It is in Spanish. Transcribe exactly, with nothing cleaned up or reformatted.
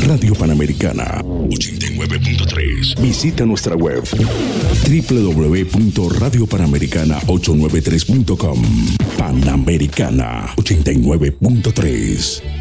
Radio Panamericana ochenta y nueve punto tres. Visita nuestra web doble u doble u doble u punto radio panamericana ochocientos noventa y tres punto com. Panamericana ochenta y nueve punto tres.